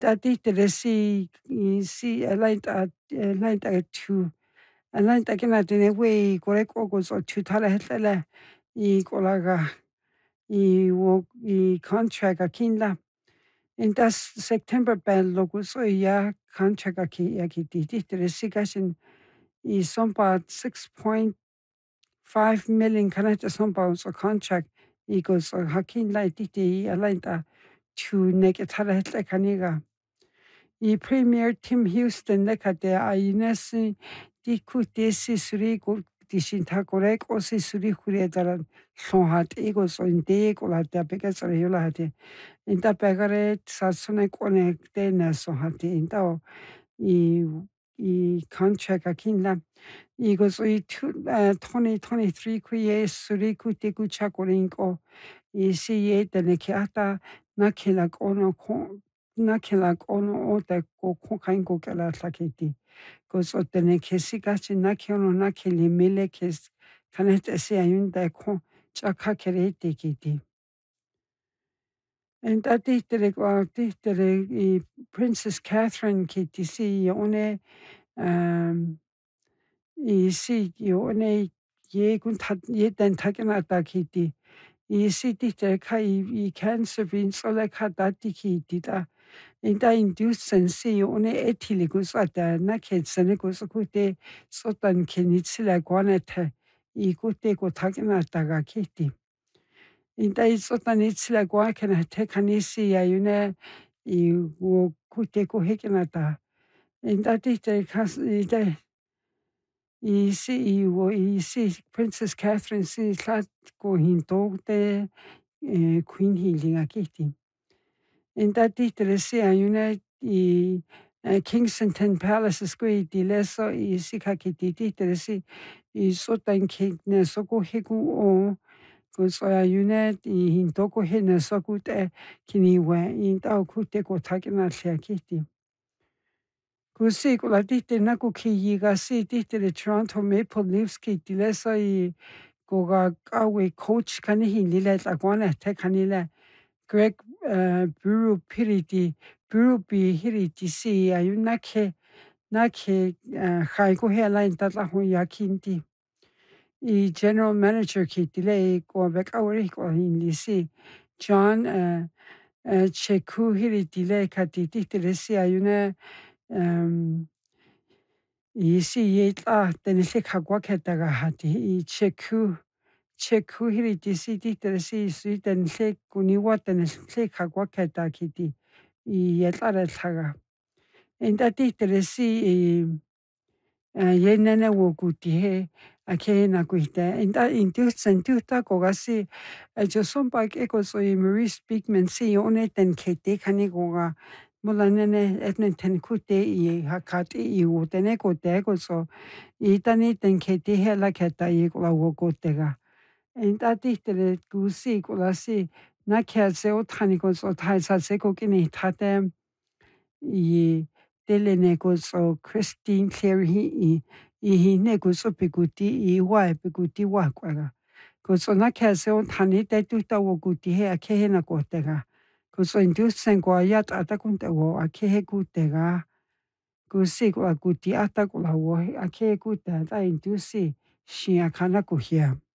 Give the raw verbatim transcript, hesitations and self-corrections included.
tatihtere si i si alaita alaita tu alaita kena tene we kore koko so tu tala hetela I kolaga I wo I contract akinla in das September ban logo so ya contract aki aki tihtere sigashin I sompa six point five million kanata sompa so contract I go so hakin lai tihti alaita tu negatala hetla kaniga I Premier Tim Houston nekate ainesi di kutesi suri ko dishinta korek o si suri kure daran llonhat ego so inde ko la ta peka sore yola hate inta pegare sasune konekte na so hate inta I I contract akinla igo so I twenty twenty-three kuye suri kute kucha korinko I si ye teneke ata nakila kono ko nakila kono o te ko kokaingo kala tlakiti ko so teneke sikachi nakiono nakili mile kes kanete se ayunda ko chaka kerete kiti and that tere ko tere I Princess Catherine kiti si one um I si one ye kun ye den takena ta kiti I si tere kai I cancer bin sola kadati kiti ta inda induced sensi one etiligus ata na ketsene kute sotan kenitsila kwanete I kute ko takena taga kiti inda I sotan itsila kwa kana te kanisi ya yune I wo kute ko hekena ta inda tite kas ide I si I wo I si Princess Catherine si tlat ko hinto te Queen Healing akiti inda tite si ayune I Kensington Palace square di leso I sikakiti tite si I sotan kene soko heku o ko so ayune I hintoko hene soko te kiniwe inda kute ko takena akiti Kusi ko la tite na ko kiyiga si tite le Toronto Maple Leafs ki tilesa I ko ga kawe coach kani hinile la kwana te kanile Greg uh, Buru Piriti Buru bi hiriti si ayuna ke na ke khai ko hela in tatla ho yakinti I general manager ki tile ko bek awri ko hinli si John uh, uh, Cheku hiriti le katiti tile si ayuna um I si ye tla tenile kagwa ketaga hati I cheku cheku hiriti si tite si si tenile kuniwa tenile kagwa keta kiti I yetla re tlaga inda tite si I ye nene wo kuti he ake na kuite inda indu sentu ta koga si jo sompa ke ko so I Marie Speakman si one ten kete kani koga mula nene etnen ten kute I hakati I u tene ko te ko so I tani ten kete hela keta I ko la wo ko tega inda tite ku si ko la si na kya se o tani ko so tai sa se ko kini tate I telene ko so Christine Claire hi I hi ne ko so pikuti I wa pikuti wa kwa ko so na kya se o tani te tu ta wo kuti he ake he na ko tega ko so indu sen ko ya ta ta kun te wo ake he ku tega ko si ko kuti ata ko la wo ake ku ta ta indu si shi akana ko hia